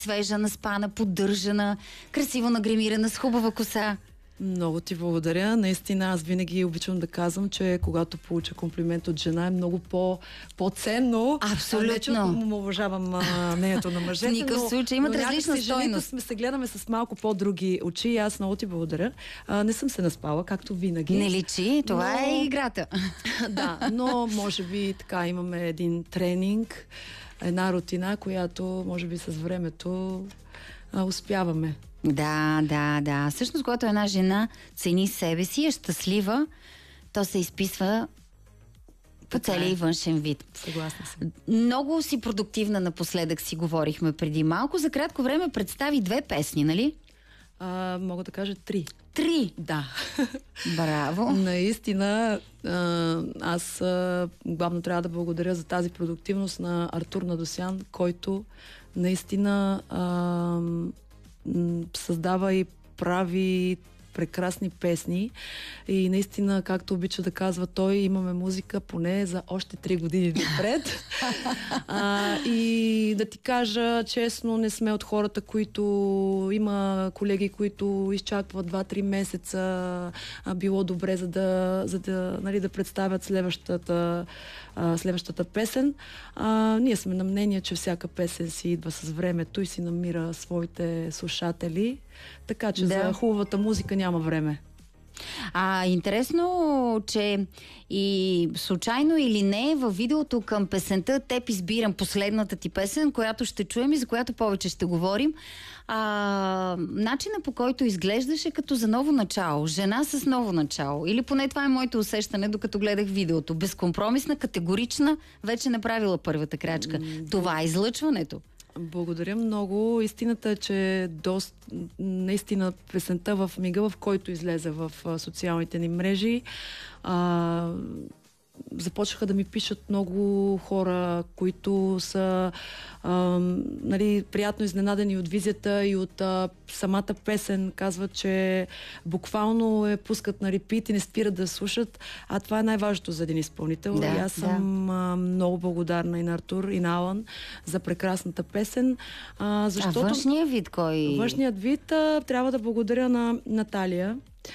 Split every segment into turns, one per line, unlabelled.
свежа, наспана, поддържана, красиво нагримирана, с хубава коса.
Много ти благодаря. Наистина аз винаги обичам да казвам, че когато получа комплимент от жена е много по-ценно.
Абсолютно.
Не, че уважавам мнението на мъжете.
В никакъв случай имат различна стойност.
Сме се гледаме с малко по-други очи и аз много ти благодаря. Не съм се наспала, както винаги.
Не личи, това е играта.
Да, но може би така имаме един тренинг, една рутина, която може би с времето успяваме.
Да. Всъщност, когато една жена цени себе си, е щастлива, то се изписва по целия външен вид.
Съгласна съм.
Много си продуктивна напоследък, си говорихме преди малко. За кратко време представи 2 песни, нали?
Мога да кажа 3.
3?
Да.
Браво.
Наистина, аз главно трябва да благодаря за тази продуктивност на Артур Надосян, който наистина създава и прави прекрасни песни и наистина, както обича да казва той, имаме музика поне за още 3 години напред. И да ти кажа честно, не сме от хората, които има колеги, които изчакват 2-3 месеца, било добре, за да, нали, да представят следващата песен. Ние сме на мнение, че всяка песен си идва с времето и си намира своите слушатели, така че за хубавата музика няма време.
Интересно, че и случайно или не, във видеото към песента "Теб избирам", последната ти песен, която ще чуем и за която повече ще говорим, начина, по който изглеждаше като за ново начало. Жена с ново начало. Или поне това е моето усещане, докато гледах видеото. Безкомпромисна, категорична, вече направила първата крачка. Това е излъчването.
Благодаря много. Истината е, че наистина песента в мига, в който излезе в социалните ни мрежи, започнаха да ми пишат много хора, които са нали, приятно изненадени от визията и от самата песен. Казват, че буквално пускат на репит и не спират да слушат. А това е най-важното за един изпълнител. И аз съм много благодарна и на Артур, и на Алан за прекрасната песен. Защото
външният вид кой?
Външният вид трябва да благодаря на Наталия.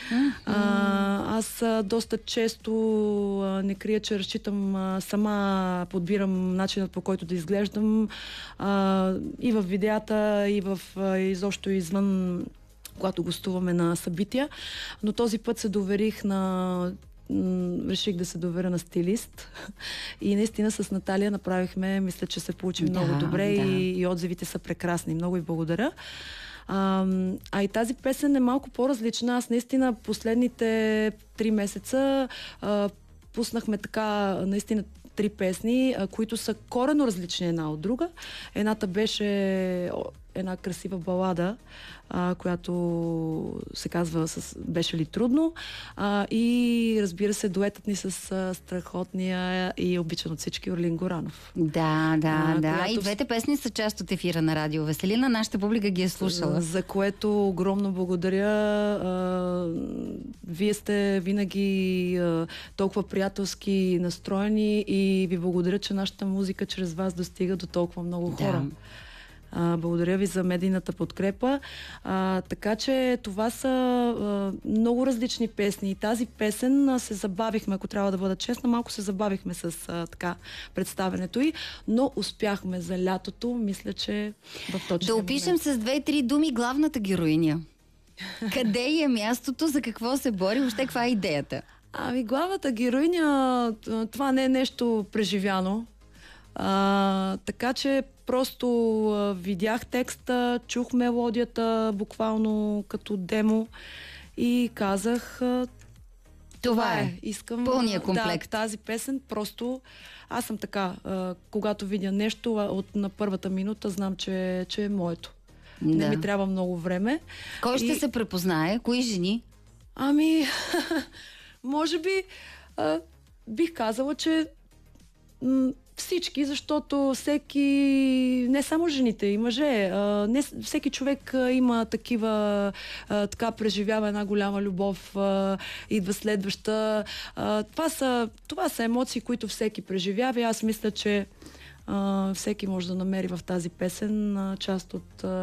Аз доста често не крия, че разчитам сама, подбирам начинът, по който да изглеждам и в видеята, и изобщо извън, когато гостуваме на събития, но този път се доверих реших да се доверя на стилист и наистина с Наталия направихме, мисля, че се получи много добре и отзивите са прекрасни. Много и благодаря. И тази песен е малко по-различна. Аз наистина последните 3 месеца пуснахме така наистина 3 песни, които са коренно различни една от друга. Едната беше една красива балада, която се казва "Беше ли трудно", и разбира се дуетът ни с страхотния и обичан от всички Орлин Горанов.
Да. И двете песни са част от ефира на Радио Веселина. Нашата публика ги е слушала.
За което огромно благодаря. Вие сте винаги толкова приятелски настроени и ви благодаря, че нашата музика чрез вас достига до толкова много хора. Благодаря ви за медийната подкрепа. Така че това са много различни песни. И тази песен се забавихме, ако трябва да бъда честна, малко се забавихме с представенето й, но успяхме за лятото, мисля, че в точния
Да опишем с 2-3 думи главната героиня. Къде е мястото, за какво се бори, въобще каква е идеята?
Главната героиня, това не е нещо преживяно. Така че просто видях текста, чух мелодията буквално като демо и казах, това е. Искам
пълния комплект.
Тази песен просто аз съм така, когато видя нещо на първата минута, знам, че е моето. Не ми трябва много време.
Кой ще се препознае? Кои жени?
Може би бих казала, че всички, защото не само жените, и мъже, всеки човек има такива, така преживява една голяма любов, идва следваща. Това са емоции, които всеки преживява и аз мисля, че всеки може да намери в тази песен част от